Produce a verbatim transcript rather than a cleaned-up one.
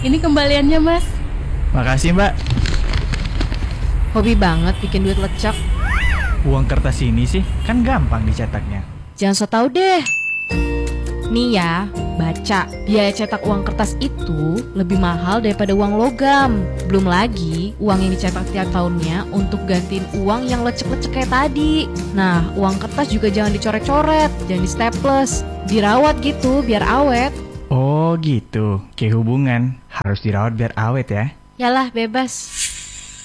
Ini kembaliannya, Mas. Makasih, Mbak. Hobi banget bikin duit lecek. Uang kertas ini sih kan gampang dicetaknya. Jangan so tau deh. Nih ya, baca. Biaya cetak uang kertas itu lebih mahal daripada uang logam. Belum lagi uang yang dicetak tiap tahunnya untuk gantiin uang yang lecek-lecek kayak tadi. Nah, uang kertas juga jangan dicoret-coret, jangan di staples. Dirawat gitu biar awet. Oh gitu, kayak hubungan. Harus dirawat biar awet ya. Yalah, bebas.